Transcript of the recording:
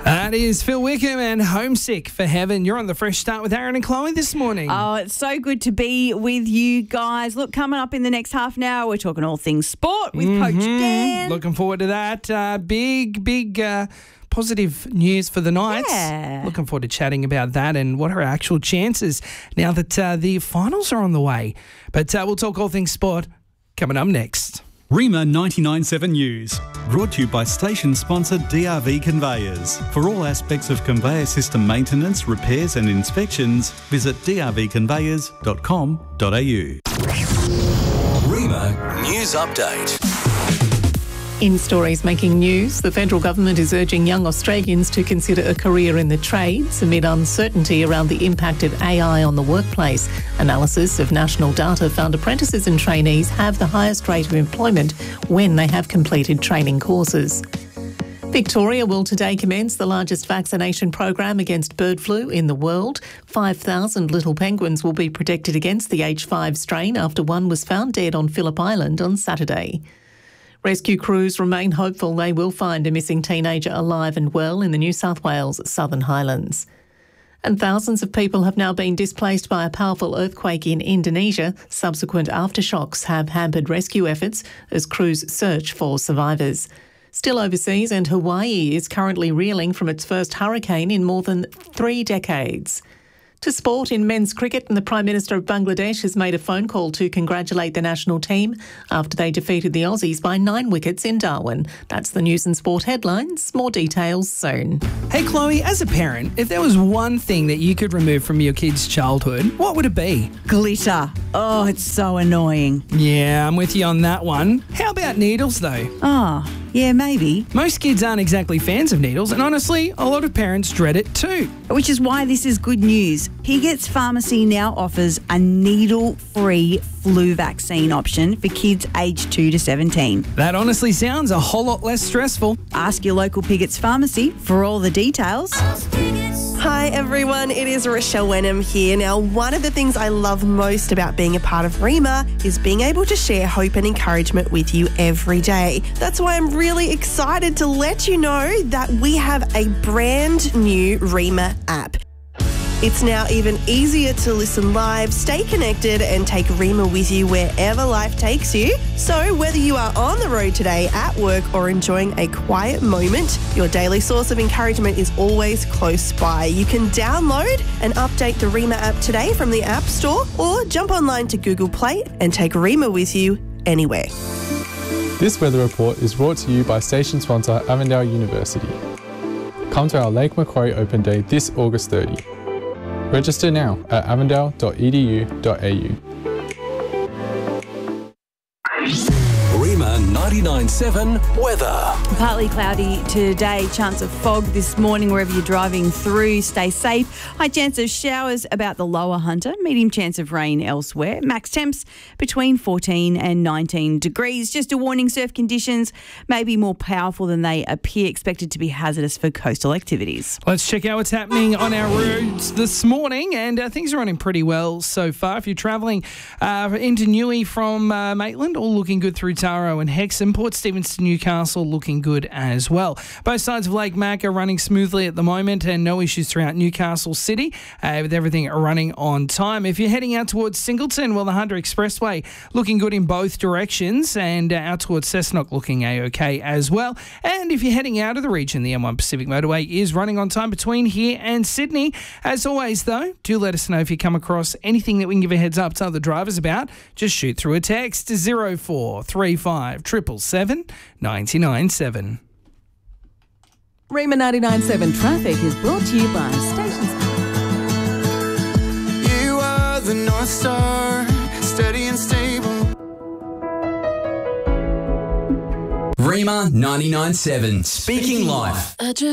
That is Phil Wickham and Homesick for Heaven. You're on the Fresh Start with Aaron and Chloe this morning. Oh, it's so good to be with you guys. Look, coming up in the next half an hour, we're talking all things sport with Coach Dan. Looking forward to that. Big positive news for the Knights. Yeah. Looking forward to chatting about that and what are our actual chances now that the finals are on the way. But we'll talk all things sport coming up next. Rima 99.7 News, brought to you by station sponsor DRV Conveyors. For all aspects of conveyor system maintenance, repairs and inspections, visit drvconveyors.com.au. Rima News Update. In stories making news, the federal government is urging young Australians to consider a career in the trades amid uncertainty around the impact of AI on the workplace. Analysis of national data found apprentices and trainees have the highest rate of employment when they have completed training courses. Victoria will today commence the largest vaccination program against bird flu in the world. 5,000 little penguins will be protected against the H5 strain after one was found dead on Phillip Island on Saturday. Rescue crews remain hopeful they will find a missing teenager alive and well in the New South Wales Southern Highlands. And thousands of people have now been displaced by a powerful earthquake in Indonesia. Subsequent aftershocks have hampered rescue efforts as crews search for survivors. Still overseas, and Hawaii is currently reeling from its first hurricane in more than 3 decades. To sport in men's cricket, and the Prime Minister of Bangladesh has made a phone call to congratulate the national team after they defeated the Aussies by 9 wickets in Darwin. That's the news and sport headlines. More details soon. Hey, Chloe, as a parent, if there was one thing that you could remove from your kid's childhood, what would it be? Glitter. Oh, it's so annoying. Yeah, I'm with you on that one. How about needles, though? Oh, yeah, maybe. Most kids aren't exactly fans of needles, and honestly, a lot of parents dread it too. Which is why this is good news. Piggett's Pharmacy now offers a needle-free flu vaccine option for kids aged 2 to 17. That honestly sounds a whole lot less stressful. Ask your local Piggett's Pharmacy for all the details. Hi everyone, it is Rochelle Wenham here. Now, one of the things I love most about being a part of Rima is being able to share hope and encouragement with you every day. That's why I'm really excited to let you know that we have a brand new Rima app. It's now even easier to listen live, stay connected and take Rima with you wherever life takes you. So whether you are on the road today, at work or enjoying a quiet moment, your daily source of encouragement is always close by. You can download and update the Rima app today from the App Store or jump online to Google Play and take Rima with you anywhere. This weather report is brought to you by station sponsor Avondale University. Come to our Lake Macquarie Open Day this August 30. Register now at avondale.edu.au. Rima 99.7 weather. Partly cloudy today, chance of fog this morning wherever you're driving through. Stay safe. High chance of showers about the lower Hunter. Medium chance of rain elsewhere. Max temps between 14 and 19 degrees. Just a warning, surf conditions may be more powerful than they appear. Expected to be hazardous for coastal activities. Let's check out what's happening on our roads this morning, and things are running pretty well so far. If you're travelling into Newey from Maitland, all looking good through Taro and Hexham. Port Stephens to Newcastle looking good as well. Both sides of Lake Mac are running smoothly at the moment and no issues throughout Newcastle City with everything running on time. If you're heading out towards Singleton, well, the Hunter Expressway looking good in both directions, and out towards Cessnock looking A-OK as well. And if you're heading out of the region, the M1 Pacific Motorway is running on time between here and Sydney. As always, though, do let us know if you come across anything that we can give a heads up to other drivers about. Just shoot through a text to 0435 777 997. Rima 99.7 Traffic is brought to you by Stations. You are the North Star, steady and stable. Rima 99.7, speaking life.